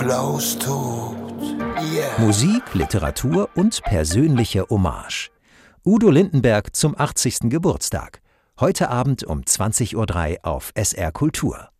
Klaus tobt. Yeah. Musik, Literatur und persönliche Hommage. Udo Lindenberg zum 80. Geburtstag. Heute Abend um 20:03 Uhr auf SR Kultur.